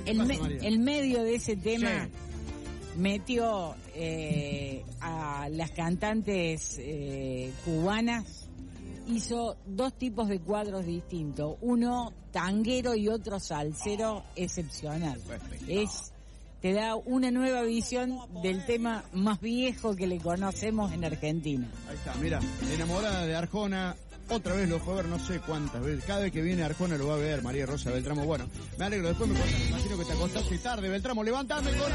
el medio de ese tema metió a las cantantes cubanas, hizo dos tipos de cuadros distintos, uno tanguero y otro salsero excepcional. Te da una nueva visión del tema más viejo que le conocemos en Argentina. Ahí está, mira, enamorada de Arjona, otra vez lo fue a ver no sé cuántas veces, cada vez que viene Arjona lo va a ver, María Rosa Beltramo. Bueno, me alegro, después me imagino que te acostaste tarde, Beltramo, levantame con...